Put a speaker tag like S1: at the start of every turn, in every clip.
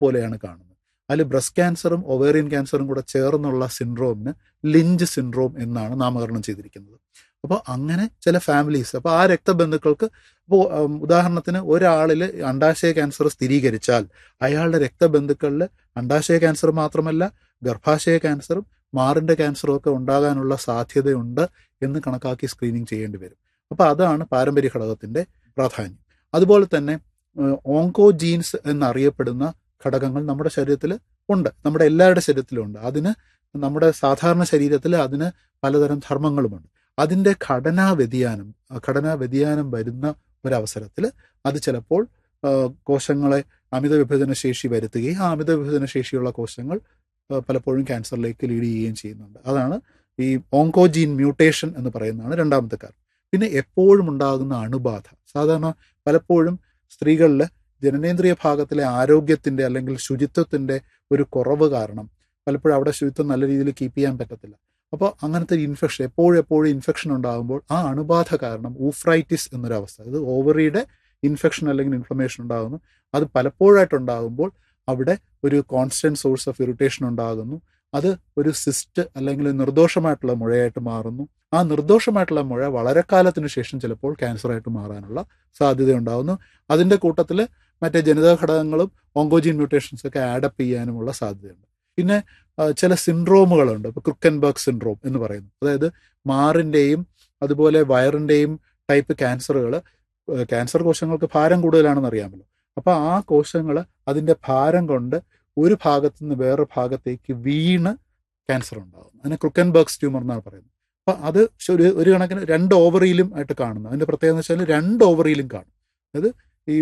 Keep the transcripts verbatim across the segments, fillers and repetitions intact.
S1: പോലെയാണ് കാണുന്നത്. അതിൽ ബ്രസ്റ്റ് ക്യാൻസറും ഒവേറിയൻ ക്യാൻസറും കൂടെ ചേർന്നുള്ള സിൻഡ്രോമിന് ലിഞ്ച് സിൻഡ്രോം എന്നാണ് നാമകരണം ചെയ്തിരിക്കുന്നത്. അപ്പോൾ അങ്ങനെ ചില ഫാമിലീസ്, അപ്പോൾ ആ രക്തബന്ധുക്കൾക്ക്, ഇപ്പോൾ ഉദാഹരണത്തിന് ഒരാളിൽ അണ്ഡാശയ ക്യാൻസർ സ്ഥിരീകരിച്ചാൽ അയാളുടെ രക്തബന്ധുക്കളിൽ അണ്ഡാശയ ക്യാൻസർ മാത്രമല്ല ഗർഭാശയ ക്യാൻസറും മാറിൻ്റെ ക്യാൻസറും ഒക്കെ ഉണ്ടാകാനുള്ള സാധ്യതയുണ്ട് എന്ന് കണക്കാക്കി സ്ക്രീനിങ് ചെയ്യേണ്ടി വരും. അപ്പോൾ അതാണ് പാരമ്പര്യ ഘടകത്തിൻ്റെ പ്രാധാന്യം. അതുപോലെ തന്നെ ഓങ്കോജീൻസ് എന്നറിയപ്പെടുന്ന ഘടകങ്ങൾ നമ്മുടെ ശരീരത്തിൽ ഉണ്ട്, നമ്മുടെ എല്ലാവരുടെ ശരീരത്തിലും ഉണ്ട്. അതിന് നമ്മുടെ സാധാരണ ശരീരത്തിൽ അതിന് പലതരം ധർമ്മങ്ങളുമുണ്ട്. അതിൻ്റെ ഘടനാ വ്യതിയാനം ഘടനാ വ്യതിയാനം വരുന്ന ഒരവസരത്തിൽ അത് ചിലപ്പോൾ കോശങ്ങളെ അമിത വിഭജന ശേഷി വരുത്തുകയും ആ അമിത വിഭജന ശേഷിയുള്ള കോശങ്ങൾ പലപ്പോഴും ക്യാൻസറിലേക്ക് ലീഡ് ചെയ്യുകയും ചെയ്യുന്നുണ്ട്. അതാണ് ഈ ഓങ്കോജീൻ മ്യൂട്ടേഷൻ എന്ന് പറയുന്നതാണ് രണ്ടാമത്തെ കാരണം. പിന്നെ എപ്പോഴും ഉണ്ടാകുന്ന അണുബാധ. സാധാരണ പലപ്പോഴും സ്ത്രീകളിൽ ജനനേന്ദ്രിയ ഭാഗത്തിലെ ആരോഗ്യത്തിൻ്റെ അല്ലെങ്കിൽ ശുചിത്വത്തിൻ്റെ ഒരു കുറവ് കാരണം പലപ്പോഴും അവിടെ ശുചിത്വം നല്ല രീതിയിൽ കീപ്പ് ചെയ്യാൻ പറ്റത്തില്ല. അപ്പോൾ അങ്ങനത്തെ ഇൻഫെക്ഷൻ എപ്പോഴും എപ്പോഴും ഇൻഫെക്ഷൻ ഉണ്ടാകുമ്പോൾ ആ അണുബാധ കാരണം ഊഫ്രൈറ്റിസ് എന്നൊരവസ്ഥ, അത് ഓവറിയുടെ ഇൻഫെക്ഷൻ അല്ലെങ്കിൽ ഇൻഫ്ലമേഷൻ ഉണ്ടാകുന്നു. അത് പലപ്പോഴായിട്ടുണ്ടാകുമ്പോൾ അവിടെ ഒരു കോൺസ്റ്റന്റ് സോഴ്സ് ഓഫ് ഇറിറ്റേഷൻ ഉണ്ടാകുന്നു. അത് ഒരു സിസ്റ്റ് അല്ലെങ്കിൽ നിർദോഷമായിട്ടുള്ള മുഴയായിട്ട് മാറുന്നു. ആ നിർദോഷമായിട്ടുള്ള മുഴ വളരെ കാലത്തിന് ശേഷം ചിലപ്പോൾ ക്യാൻസറായിട്ട് മാറാനുള്ള സാധ്യതയുണ്ടാകുന്നു. അതിൻ്റെ കൂട്ടത്തിൽ മറ്റേ ജനിതക ഘടകങ്ങളും ഓങ്കോജീൻ മ്യൂട്ടേഷൻസ് ഒക്കെ ആഡപ്പ് ചെയ്യാനുമുള്ള സാധ്യതയുണ്ട്. പിന്നെ ചില സിൻഡ്രോമുകളുണ്ട്. ഇപ്പോൾ ക്രുക്കൻബർഗ് സിൻഡ്രോം എന്ന് പറയുന്നു. അതായത് മാറിൻ്റെയും അതുപോലെ വയറിൻ്റെയും ടൈപ്പ് ക്യാൻസറുകൾ, ക്യാൻസർ കോശങ്ങൾക്ക് ഭാരം കൂടുതലാണെന്ന് അറിയാമല്ലോ. അപ്പോൾ ആ കോശങ്ങൾ അതിൻ്റെ ഭാരം കൊണ്ട് ഒരു ഭാഗത്തു നിന്ന് വേറെ ഭാഗത്തേക്ക് വീണ് ക്യാൻസർ ഉണ്ടാകും. അതിനെ ക്രുക്കൻബർഗ്സ് ട്യൂമർ എന്നാണ് പറയുന്നത്. അപ്പോൾ അത് ഒരു ഒരു കണക്കിന് രണ്ട് ഓവറിയിലും ആയിട്ട് കാണുന്നു. അതിൻ്റെ പ്രത്യേകത എന്ന് വെച്ചാൽ രണ്ട് ഓവറിയിലും കാണും. അതായത് ഈ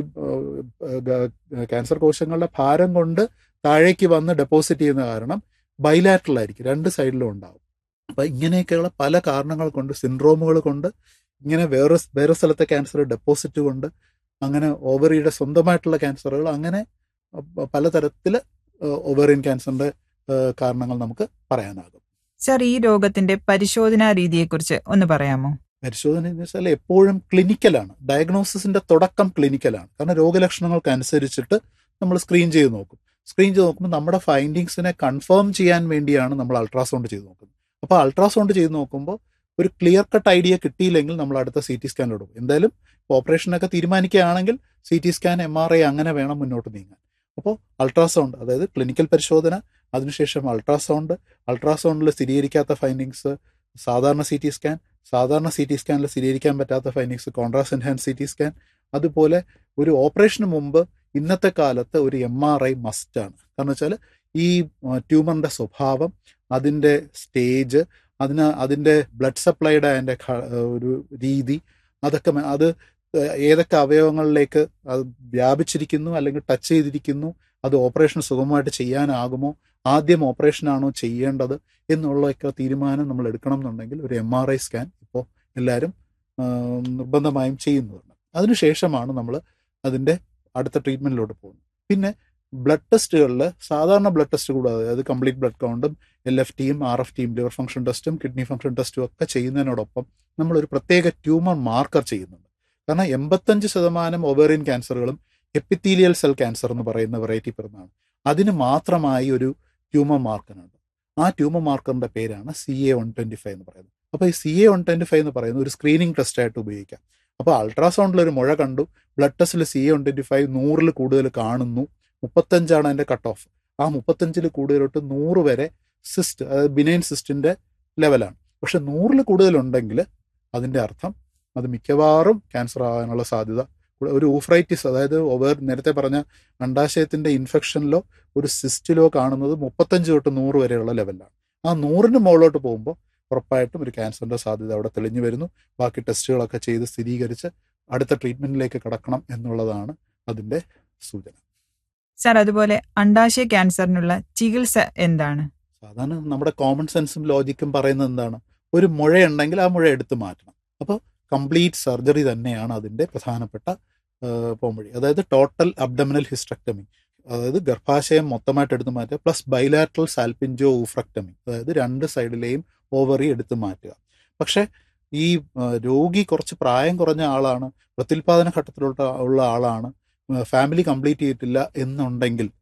S1: ക്യാൻസർ കോശങ്ങളുടെ ഭാരം കൊണ്ട് താഴേക്ക് വന്ന് ഡെപ്പോസിറ്റ് ചെയ്യുന്ന കാരണം ബൈലാറ്ററൽ ആയിരിക്കും, രണ്ട് സൈഡിലും ഉണ്ടാകും. അപ്പം ഇങ്ങനെയൊക്കെയുള്ള പല കാരണങ്ങൾ കൊണ്ട്, സിൻഡ്രോമുകൾ കൊണ്ട്, ഇങ്ങനെ വേറെ വേറെ സ്ഥലത്തെ ക്യാൻസർ ഡെപ്പോസിറ്റ് കൊണ്ട്, അങ്ങനെ ഓവറിയുടെ സ്വന്തമായിട്ടുള്ള ക്യാൻസറുകൾ, അങ്ങനെ പലതരത്തിൽ ഓവറിയൻ ക്യാൻസറിൻ്റെ കാരണങ്ങൾ നമുക്ക് പറയാനാകും.
S2: സർ, ഈ രോഗത്തിന്റെ പരിശോധനാ രീതിയെക്കുറിച്ച് ഒന്ന് പറയാമോ?
S1: പരിശോധന എന്ന് വെച്ചാൽ എപ്പോഴും ക്ലിനിക്കലാണ്. ഡയഗ്നോസിസിന്റെ തുടക്കം ക്ലിനിക്കലാണ്. കാരണം രോഗലക്ഷണങ്ങൾക്ക് അനുസരിച്ചിട്ട് നമ്മൾ സ്ക്രീൻ ചെയ്ത് നോക്കും. സ്ക്രീൻ ചെയ്ത് നോക്കുമ്പോൾ നമ്മുടെ ഫൈൻഡിങ്സിനെ കൺഫേം ചെയ്യാൻ വേണ്ടിയാണ് നമ്മൾ അൾട്രാസൗണ്ട് ചെയ്ത് നോക്കുന്നത്. അപ്പോൾ അൾട്രാസൗണ്ട് ചെയ്ത് നോക്കുമ്പോൾ ഒരു ക്ലിയർ കട്ട് ഐഡിയ കിട്ടിയില്ലെങ്കിൽ നമ്മൾ അടുത്ത സി ടി സ്കാനിലോട്ട് പോകും. എന്തായാലും ഓപ്പറേഷനൊക്കെ തീരുമാനിക്കുകയാണെങ്കിൽ C T scan, M R I അങ്ങനെ വേണം മുന്നോട്ട് നീങ്ങാൻ. അപ്പോൾ അൾട്രാസൗണ്ട്, അതായത് ക്ലിനിക്കൽ പരിശോധന, അതിനുശേഷം അൾട്രാസൗണ്ട്, അൾട്രാസൗണ്ടിൽ സ്ഥിരീകരിക്കാത്ത ഫൈൻഡിങ്സ് സാധാരണ സി ടി സ്കാൻ, സാധാരണ സി ടി സ്കാനിൽ സ്ഥിരീകരിക്കാൻ പറ്റാത്ത findings contrast enhance C T scan. അതുപോലെ ഒരു ഓപ്പറേഷന് മുമ്പ് ഇന്നത്തെ കാലത്ത് ഒരു എം ആർ ഐ മസ്റ്റാണ്. കാരണം വെച്ചാൽ ഈ ട്യൂമറിൻ്റെ സ്വഭാവം, അതിൻ്റെ സ്റ്റേജ്, അതിന് അതിൻ്റെ ബ്ലഡ് സപ്ലൈയുടെ അതിൻ്റെ ഒരു രീതി, അതൊക്കെ അത് ഏതൊക്കെ അവയവങ്ങളിലേക്ക് അത് വ്യാപിച്ചിരിക്കുന്നു അല്ലെങ്കിൽ ടച്ച് ചെയ്തിരിക്കുന്നു, അത് ഓപ്പറേഷൻ സുഗമമായിട്ട് ചെയ്യാനാകുമോ, ആദ്യം ഓപ്പറേഷനാണോ ചെയ്യേണ്ടത് എന്നുള്ളതൊക്കെ തീരുമാനം നമ്മൾ എടുക്കണം എന്നുണ്ടെങ്കിൽ ഒരു എം ആർ ഐ സ്കാൻ ഇപ്പോൾ എല്ലാവരും നിർബന്ധമായും ചെയ്യുന്നതുണ്ട്. അതിനുശേഷമാണ് നമ്മൾ അതിൻ്റെ അടുത്ത ട്രീറ്റ്മെൻറ്റിലോട്ട് പോകുന്നത്. പിന്നെ ബ്ലഡ് ടെസ്റ്റുകളിൽ സാധാരണ ബ്ലഡ് ടെസ്റ്റ് കൂടാതെ, അതായത് കംപ്ലീറ്റ് ബ്ലഡ് കൗണ്ടും എൽ എഫ് ടിയും ആർ എഫ് ടിയും ലിവർ ഫംഗ്ഷൻ ടെസ്റ്റും കിഡ്നി ഫംഗ്ഷൻ ടെസ്റ്റും ഒക്കെ ചെയ്യുന്നതിനോടൊപ്പം നമ്മളൊരു പ്രത്യേക ട്യൂമർ മാർക്കർ ചെയ്യുന്നുണ്ട്. കാരണം എൺപത്തഞ്ച് ശതമാനം ഒവേറിയൻ ക്യാൻസറുകളും എപ്പിത്തീലിയൽ സെൽ ക്യാൻസർ എന്ന് പറയുന്ന വെറൈറ്റി പെടുന്നതാണ്. അതിന് മാത്രമായി ഒരു ട്യൂമർ മാർക്കറുണ്ട്. ആ ട്യൂമർ മാർക്കറിൻ്റെ പേരാണ് C A one twenty five എന്ന് പറയുന്നത്. അപ്പോൾ ഈ C A one twenty five എന്ന് പറയുന്നത് ഒരു സ്ക്രീനിങ് ടെസ്റ്റായിട്ട് ഉപയോഗിക്കാം. അപ്പോൾ അൾട്രാസൗണ്ടിൽ ഒരു മുഴ കണ്ടു, ബ്ലഡ് ടെസ്റ്റിൽ C A one twenty five നൂറിൽ കൂടുതൽ കാണുന്നു, മുപ്പത്തഞ്ചാണ് അതിൻ്റെ കട്ട് ഓഫ്. ആ മുപ്പത്തഞ്ചിൽ കൂടുതലോട്ട് നൂറ് വരെ സിസ്റ്റ്, അതായത് ബിനൈൻ സിസ്റ്റിൻ്റെ ലെവലാണ്. പക്ഷെ നൂറിൽ കൂടുതലുണ്ടെങ്കിൽ അതിൻ്റെ അർത്ഥം അത് മിക്കവാറും ക്യാൻസർ ആകാനുള്ള സാധ്യത, ഒരു ഊഫ്രൈറ്റിസ്, അതായത് ഓവർ നേരത്തെ പറഞ്ഞ അണ്ഡാശയത്തിൻ്റെ ഇൻഫെക്ഷനിലോ ഒരു സിസ്റ്റിലോ കാണുന്നത് മുപ്പത്തഞ്ച് തൊട്ട് നൂറ് വരെയുള്ള ലെവലിലാണ്. ആ നൂറിന് മുകളിലോട്ട് പോകുമ്പോൾ ഉറപ്പായിട്ടും ഒരു ക്യാൻസറിൻ്റെ സാധ്യത അവിടെ തെളിഞ്ഞു വരുന്നു. ബാക്കി ടെസ്റ്റുകളൊക്കെ ചെയ്ത് സ്ഥിരീകരിച്ച് അടുത്ത ട്രീറ്റ്മെൻറ്റിലേക്ക് കടക്കണം എന്നുള്ളതാണ് അതിൻ്റെ സൂചന.
S2: സാർ, അതുപോലെ അണ്ഡാശയ ക്യാൻസറിനുള്ള ചികിത്സ എന്താണ്?
S1: സാധാരണ നമ്മുടെ കോമൺ സെൻസും ലോജിക്കും പറയുന്നത് എന്താണ്? ഒരു മുഴയുണ്ടെങ്കിൽ ആ മുഴ എടുത്ത് മാറ്റണം. അപ്പോൾ കംപ്ലീറ്റ് സർജറി തന്നെയാണ് അതിൻ്റെ പ്രധാനപ്പെട്ട പോംവഴി. അതായത് ടോട്ടൽ അബ്ഡമിനൽ ഹിസ്റ്ററക്ടമി, അതായത് ഗർഭാശയം മൊത്തമായിട്ട് എടുത്തു മാറ്റുക, പ്ലസ് ബൈലാറ്ററൽ സാൽപിൻജോ ഊഫ്രക്ടമി, അതായത് രണ്ട് സൈഡിലെയും ഓവറി എടുത്തു മാറ്റുക. പക്ഷേ ഈ രോഗി കുറച്ച് പ്രായം കുറഞ്ഞ ആളാണ്, പ്രത്യുൽപാദന ഘട്ടത്തിലുള്ള ഉള്ള ആളാണ്, ഫാമിലി കംപ്ലീറ്റ് ചെയ്തിട്ടില്ല എന്നുണ്ടെങ്കിൽ